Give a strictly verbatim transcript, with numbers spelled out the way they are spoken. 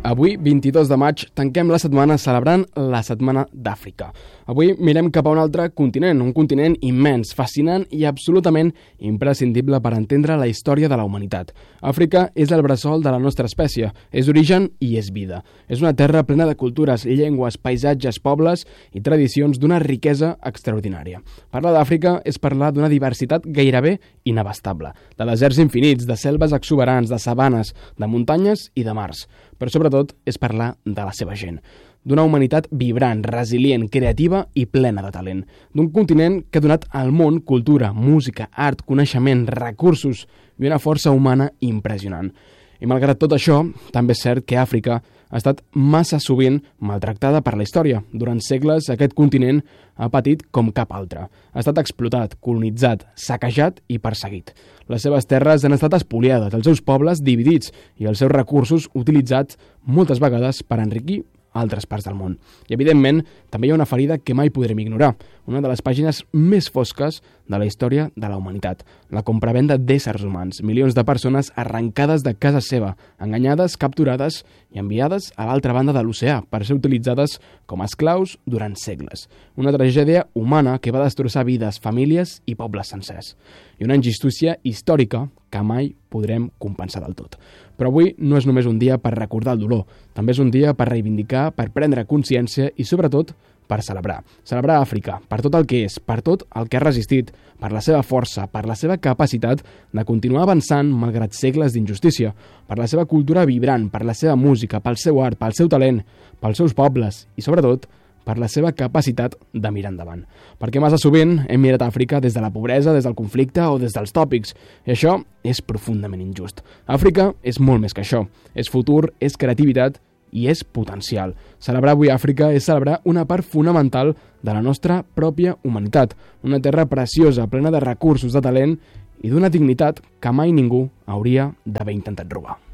Avui, vint-i-dos de maig, tanquem la setmana celebrant la Setmana d'Àfrica. Avui mirem cap a un altre continent, un continent immens, fascinant i absolutament imprescindible per entendre la història de la humanitat. Àfrica és el bressol de la nostra espècie, és origen i és vida. És una terra plena de cultures, llengües, paisatges, pobles i tradicions d'una riquesa extraordinària. Parlar d'Àfrica és parlar d'una diversitat gairebé inabastable, de deserts infinits, de selves exuberants, de sabanes, de muntanyes i de mars. Però sobretot és parlar de la seva gent, d'una humanitat vibrant, resilient, creativa i plena de talent, d'un continent que ha donat al món cultura, música, art, coneixement, recursos i una força humana impressionant. I malgrat tot això, també és cert que Àfrica ha estat massa sovint maltractada per la història. Durant segles, aquest continent ha patit com cap altre. Ha estat explotat, colonitzat, saquejat i perseguit. Les seves terres han estat espoliades, els seus pobles dividits i els seus recursos utilitzats moltes vegades per enriquir altres parts del món. I, evidentment, també hi ha una ferida que mai podrem ignorar, una de les pàgines més fosques de la història de la humanitat, la compravenda d'éssers humans, milions de persones arrencades de casa seva, enganyades, capturades i enviades a l'altra banda de l'oceà per ser utilitzades com a esclaus durant segles. Una tragèdia humana que va destrossar vides, famílies i pobles sencers. I una injustícia històrica que mai podrem compensar del tot. Però avui no és només un dia per recordar el dolor, també és un dia per reivindicar, per prendre consciència i, sobretot, per celebrar. Celebrar Àfrica, per tot el que és, per tot el que ha resistit, per la seva força, per la seva capacitat de continuar avançant malgrat segles d'injustícia, per la seva cultura vibrant, per la seva música, pel seu art, pel seu talent, pels seus pobles i, sobretot, per la seva capacitat de mirar endavant. Perquè massa sovint hem mirat Àfrica des de la pobresa, des del conflicte o des dels tòpics, i això és profundament injust. Àfrica és molt més que això. És futur, és creativitat i és potencial. Celebrar avui Àfrica és celebrar una part fonamental de la nostra pròpia humanitat, una terra preciosa, plena de recursos, de talent i d'una dignitat que mai ningú hauria d'haver intentat robar.